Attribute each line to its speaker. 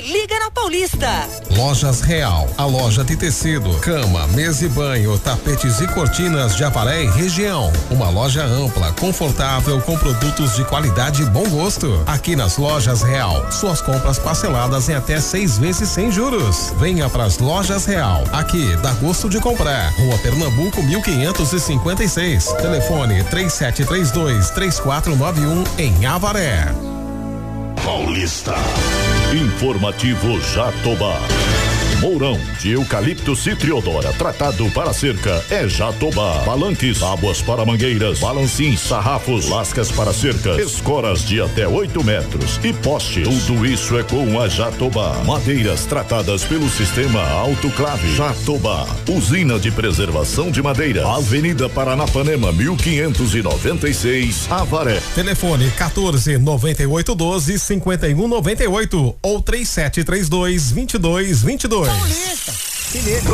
Speaker 1: liga na Paulista.
Speaker 2: Lojas Real, a loja de tecido, cama, mesa e banho, tapetes e cortinas de Avaré e região. Uma loja ampla, confortável, com produtos de qualidade e bom gosto. Aqui nas Lojas Real, suas compras parceladas em até 6 vezes sem juros. Venha pras Lojas Real, aqui dá gosto de comprar. Rua Pernambuco 1556. Telefone 3732-3491 em Avaré.
Speaker 3: Paulista. Informativo Jatobá. Mourão de eucalipto citriodora tratado para cerca é Jatobá. Palanques, tábuas para mangueiras, balancins, sarrafos, lascas para cerca, escoras de até 8 metros e postes. Tudo isso é com a Jatobá. Madeiras tratadas pelo sistema autoclave. Jatobá, usina de preservação de madeira. Avenida Paranapanema 1596, Avaré.
Speaker 2: Telefone 149812-5198 ou 3732-2222.
Speaker 4: Paulista, se liga.